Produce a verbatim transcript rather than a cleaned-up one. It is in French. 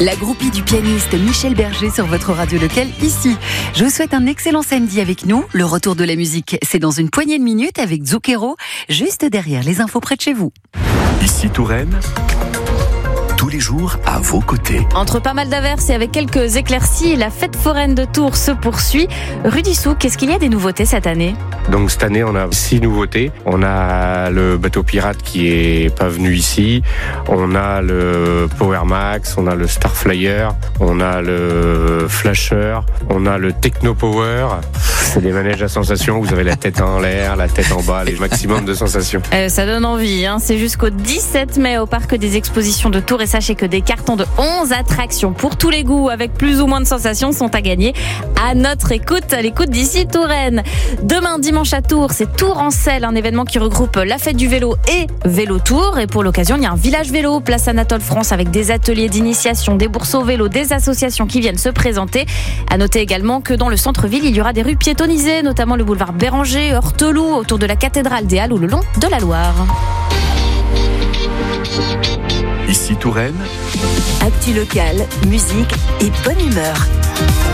La groupie du pianiste Michel Berger sur votre radio locale ici. Je vous souhaite un excellent samedi avec nous. Le retour de la musique, c'est dans une poignée de minutes avec Zucchero, juste derrière les infos près de chez vous. Ici Touraine, tous les jours à vos côtés. Entre pas mal d'averses et avec quelques éclaircies, la fête foraine de Tours se poursuit. Rudy Souk, qu'est-ce qu'il y a des nouveautés cette année ? Donc cette année, on a six nouveautés. On a le bateau pirate qui est pas venu ici. On a le Power Max, on a le Star Flyer, on a le Flasher, on a le Techno Power. C'est des manèges à sensations. Vous avez la tête en l'air, la tête en bas, les maximum de sensations. Euh, ça donne envie, hein. C'est jusqu'au dix-sept mai au parc des expositions de Tours. Et sachez que des cartons de onze attractions pour tous les goûts, avec plus ou moins de sensations, sont à gagner à notre écoute, à l'écoute d'ici Touraine. Demain, dimanche à Tours, c'est Tours en selle, un événement qui regroupe la fête du vélo et Vélo Tours. Et pour l'occasion, il y a un village vélo, place Anatole France, avec des ateliers d'initiation, des bourses au vélo, des associations qui viennent se présenter. À noter également que dans le centre-ville, il y aura des rues piétonnisées, notamment le boulevard Béranger, Horteloup, autour de la cathédrale des Halles ou le long de la Loire. Ici Touraine, Actu locale, musique et bonne humeur.